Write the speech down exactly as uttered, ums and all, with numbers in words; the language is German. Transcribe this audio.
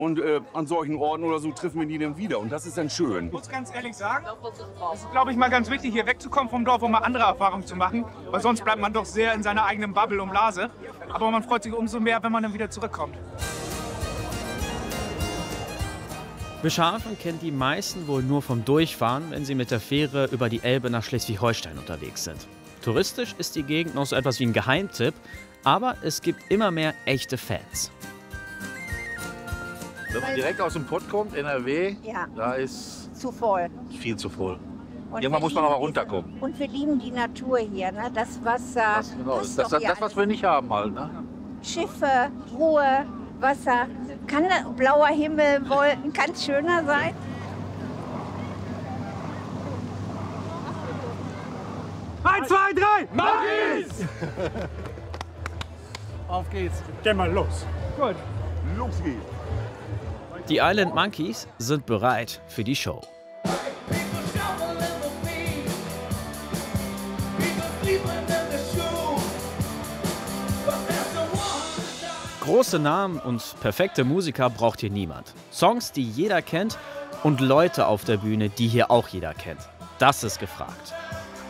Und äh, an solchen Orten oder so treffen wir die dann wieder. Und das ist dann schön. Ich muss ganz ehrlich sagen, es ist, glaube ich, mal ganz wichtig, hier wegzukommen vom Dorf, um mal andere Erfahrungen zu machen. Weil sonst bleibt man doch sehr in seiner eigenen Bubble und Blase. Aber man freut sich umso mehr, wenn man dann wieder zurückkommt. Bischofsheim kennt die meisten wohl nur vom Durchfahren, wenn sie mit der Fähre über die Elbe nach Schleswig-Holstein unterwegs sind. Touristisch ist die Gegend noch so etwas wie ein Geheimtipp, aber es gibt immer mehr echte Fans. Wenn man direkt aus dem Pott kommt, N R W, Ja. da ist Zu voll. viel zu voll. Und Irgendwann wir muss man aber lieben runterkommen. diese- Und wir lieben die Natur hier, ne? Das Wasser, Das, genau, das, ist das, doch das, hier das, was alles. wir nicht haben halt. Ne? Schiffe, Ruhe, Wasser. Kann da, blauer Himmel, Wolken, kann es schöner sein? Eins, zwei, drei! Magis! Auf geht's. Geh mal los. Gut. Los geht's. Die Island Monkeys sind bereit für die Show. Große Namen und perfekte Musiker braucht hier niemand. Songs, die jeder kennt und Leute auf der Bühne, die hier auch jeder kennt. Das ist gefragt.